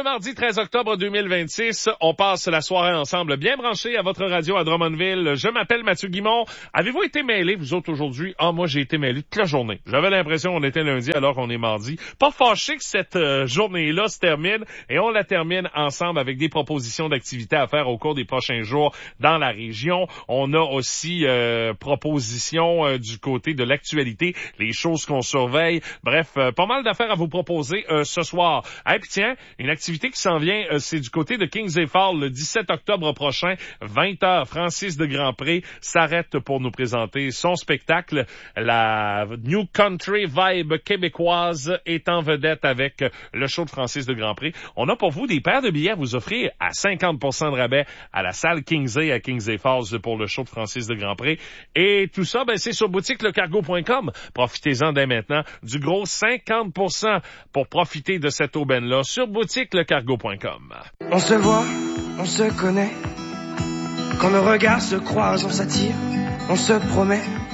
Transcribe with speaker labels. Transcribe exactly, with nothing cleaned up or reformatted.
Speaker 1: mardi treize octobre deux mille vingt-six, on passe la soirée ensemble, bien branchés à votre radio à Drummondville. Je m'appelle Mathieu Guimond. Avez-vous été mêlés, vous autres, aujourd'hui? Ah, moi, j'ai été mêlé toute la journée. J'avais l'impression qu'on était lundi alors qu'on est mardi. Pas fâché que cette euh, journée-là se termine, et on la termine ensemble avec des propositions d'activités à faire au cours des prochains jours dans la région. On a aussi euh, propositions euh, du côté de l'actualité, les choses qu'on surveille. Bref, euh, pas mal d'affaires à vous proposer euh, ce soir. Et puis tiens, une activité qui s'en vient, euh, c'est du côté de Kingsley Falls le dix-sept octobre prochain, vingt heures. Francis de Grandpré s'arrête pour nous présenter son spectacle. La New Country Vibe québécoise est en vedette avec le show de Francis de Grandpré. On a pour vous des paires de billets à vous offrir à cinquante pour cent de rabais à la salle Kingsley à Kingsley Falls pour le show de Francis de Grandpré. Et tout ça, ben, c'est sur boutique le cargo point com. Profitez-en dès maintenant du gros cinquante pour cent pour profiter de cette aubaine-là sur boutique le cargo point com.
Speaker 2: On se voit, on se connaît. Quand nos regards se croisent, on s'attire, on se promet